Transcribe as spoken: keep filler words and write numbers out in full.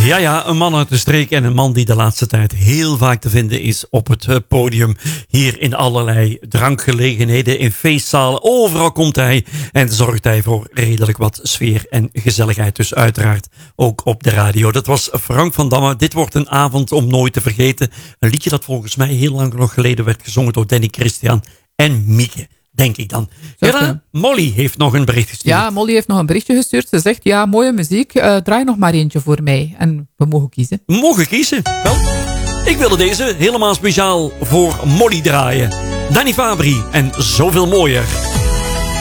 Ja, ja, een man uit de streek en een man die de laatste tijd heel vaak te vinden is op het podium. Hier in allerlei drankgelegenheden, in feestzalen. Overal komt hij en zorgt hij voor redelijk wat sfeer en gezelligheid. Dus uiteraard ook op de radio. Dat was Frank van Damme. Dit wordt een avond om nooit te vergeten. Een liedje dat volgens mij heel lang nog geleden werd gezongen door Danny Christian en Mieke. Denk ik dan. Ja, Molly heeft nog een bericht gestuurd. Ja, Molly heeft nog een berichtje gestuurd. Ze zegt, ja, mooie muziek. Uh, draai nog maar eentje voor mij. En we mogen kiezen. We mogen kiezen. Wel, ik wilde deze helemaal speciaal voor Molly draaien. Danny Fabri en Zoveel Mooier.